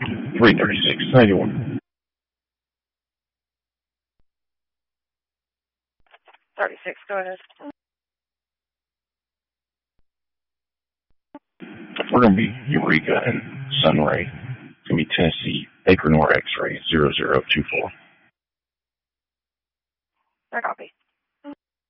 33691. 36, go ahead. We're going to be Eureka and Sunray. It's going to be Tennessee, Baker Nor X-ray 0024.